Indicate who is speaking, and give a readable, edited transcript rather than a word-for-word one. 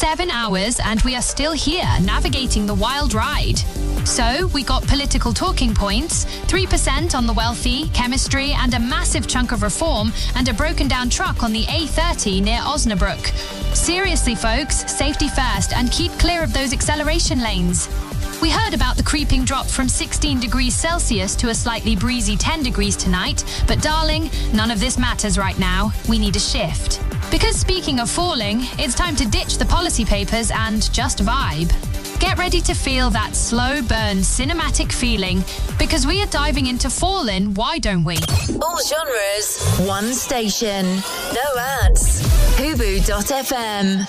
Speaker 1: 7 hours and we are still here navigating the wild ride. So, we got political talking points, 3% on the wealthy, chemistry, and a massive chunk of reform, and a broken down truck on the A30 near Osnabrück. Seriously, folks, safety first and keep clear of those acceleration lanes. We heard about the creeping drop from 16 degrees Celsius to a slightly breezy 10 degrees tonight, but darling, none of this matters right now. We need a shift. Because speaking of falling, it's time to ditch the policy papers and just vibe. Get ready to feel that slow burn cinematic feeling, because we are diving into Fallin', why don't we?
Speaker 2: All genres, one station, no ads. Hubu.fm.